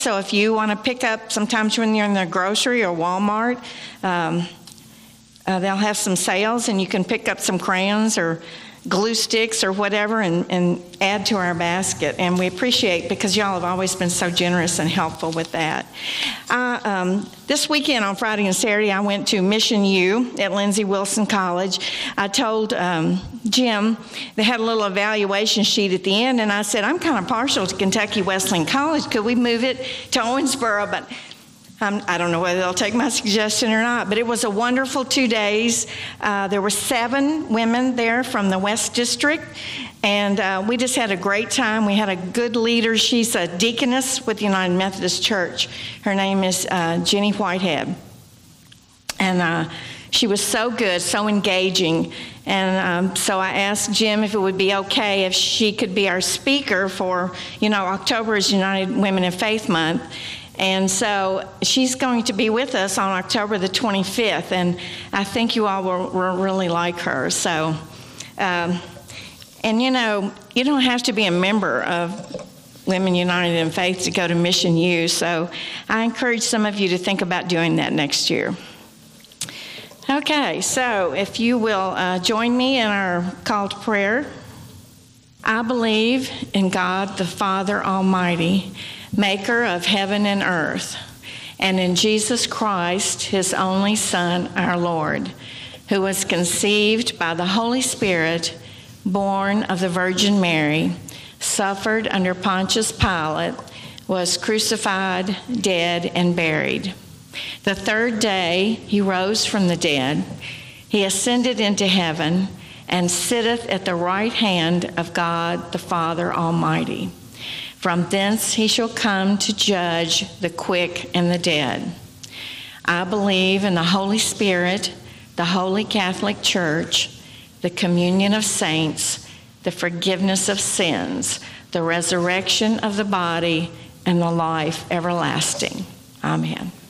So if you want to pick up, sometimes when you're in the grocery or Walmart, they'll have some sales, and you can pick up some crayons or glue sticks or whatever and add to our basket. And we appreciate, because y'all have always been so generous and helpful with that. This weekend on Friday and Saturday, I went to Mission U at Lindsey Wilson College. I told Jim, they had a little evaluation sheet at the end, and I said, I'm kind of partial to Kentucky Wesleyan College. Could we move it to Owensboro? But I don't know whether they'll take my suggestion or not, but it was a wonderful 2 days. There were 7 women there from the West District, and we just had a great time. We had a good leader. She's a deaconess with the United Methodist Church. Her name is Jenny Whitehead. And she was so good, so engaging. And so I asked Jim if it would be okay if she could be our speaker for, October is United Women in Faith Month. And so she's going to be with us on October the 25th, and I think you all will really like her. So, you don't have to be a member of Women United in Faith to go to Mission U, so I encourage some of you to think about doing that next year. Okay, so if you will join me in our call to prayer. I believe in God the Father Almighty, maker of heaven and earth, and in Jesus Christ, his only Son, our Lord, who was conceived by the Holy Spirit, born of the Virgin Mary, suffered under Pontius Pilate, was crucified, dead, and buried. The third day he rose from the dead. He ascended into heaven and sitteth at the right hand of God the Father Almighty. From thence he shall come to judge the quick and the dead. I believe in the Holy Spirit, the Holy Catholic Church, the communion of saints, the forgiveness of sins, the resurrection of the body, and the life everlasting. Amen.